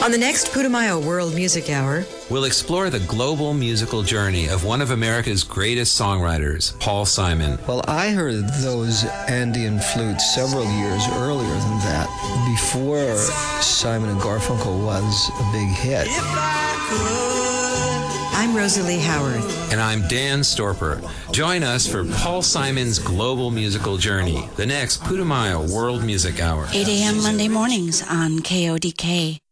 On the next Putumayo World Music Hour, we'll explore the global musical journey of one of America's greatest songwriters, Paul Simon. Well, I heard those Andean flutes several years earlier than that, before Simon and Garfunkel was a big hit. I'm Rosalie Howard. And I'm Dan Storper. Join us for Paul Simon's global musical journey, the next Putumayo World Music Hour. 8 a.m. Monday mornings on KODK.